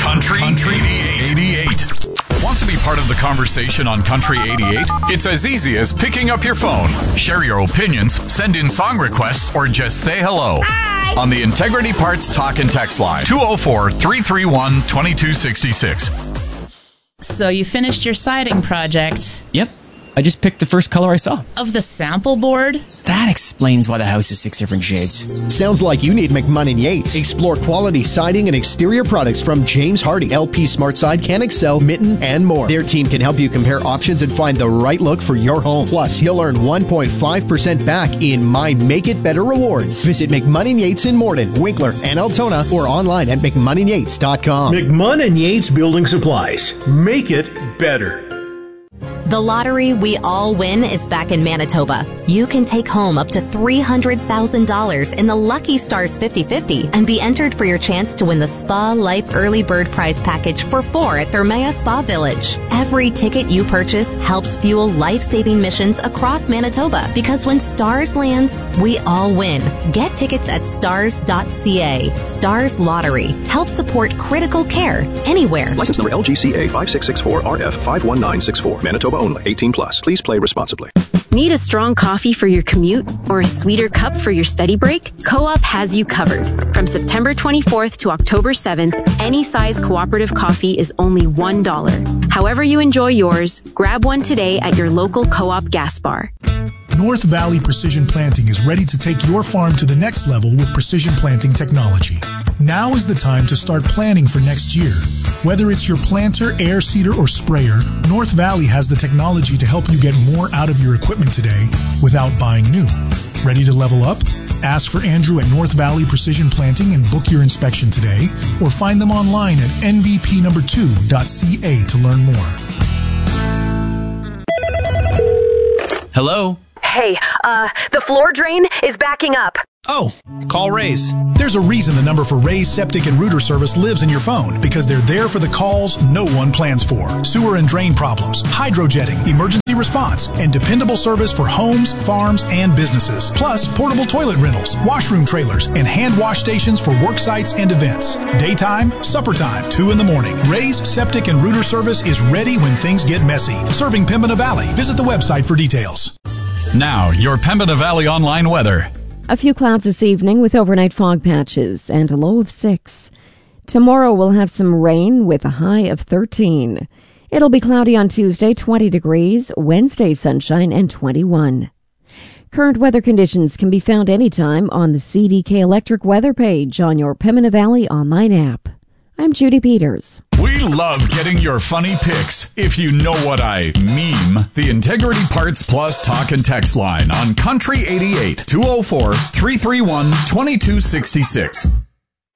Country 88. Want to be part of the conversation on Country 88? It's as easy as picking up your phone. Share your opinions, send in song requests, or just say hello. Hi. On the Integrity Parts Talk and Text line, 204-331-2266. So you finished your siding project. Yep. I just picked the first color I saw. Of the sample board? That explains why the house is 6 different shades. Sounds like you need McMunn & Yates. Explore quality siding and exterior products from James Hardy, LP SmartSide, CanExcel, Mitten, and more. Their team can help you compare options and find the right look for your home. Plus, you'll earn 1.5% back in My Make It Better rewards. Visit McMunn & Yates in Morden, Winkler, and Altona, or online at McMunnandYates.com. McMunn & Yates Building Supplies. Make it better. The lottery we all win is back in Manitoba. You can take home up to $300,000 in the Lucky Stars 50/50 and be entered for your chance to win the Spa Life Early Bird Prize Package for 4 at Thermea Spa Village. Every ticket you purchase helps fuel life-saving missions across Manitoba, because when Stars lands, we all win. Get tickets at stars.ca. Stars Lottery. Help support critical care anywhere. License number LGCA 5664RF 51964. Manitoba only. 18 plus. Please play responsibly. Need a strong coffee for your commute or a sweeter cup for your study break? Co-op has you covered. From September 24th to October 7th, any size cooperative coffee is only $1. However you enjoy yours, grab one today at your local co-op gas bar. North Valley Precision Planting is ready to take your farm to the next level with precision planting technology. Now is the time to start planning for next year. Whether it's your planter, air seeder, or sprayer, North Valley has the technology to help you get more out of your equipment today without buying new. Ready to level up? Ask for Andrew at North Valley Precision Planting and book your inspection today, or find them online at nvp2.ca to learn more. Hello? Hey, the floor drain is backing up. Oh, call Raise. There's a reason the number for Raise Septic and Rooter Service lives in your phone, because they're there for the calls no one plans for. Sewer and drain problems, hydrojetting, emergency response, and dependable service for homes, farms, and businesses. Plus, portable toilet rentals, washroom trailers, and hand wash stations for work sites and events. Daytime, supper time, 2 in the morning. Raise Septic and Rooter Service is ready when things get messy. Serving Pembina Valley. Visit the website for details. Now, your Pembina Valley online weather. A few clouds this evening with overnight fog patches and a low of 6. Tomorrow we'll have some rain with a high of 13. It'll be cloudy on Tuesday, 20 degrees, Wednesday sunshine, and 21. Current weather conditions can be found anytime on the CDK Electric weather page on your Pembina Valley online app. I'm Judy Peters. We love getting your funny pics. If you know what I meme, the Integrity Parts Plus Talk and Text line on Country 88, 204-331-2266.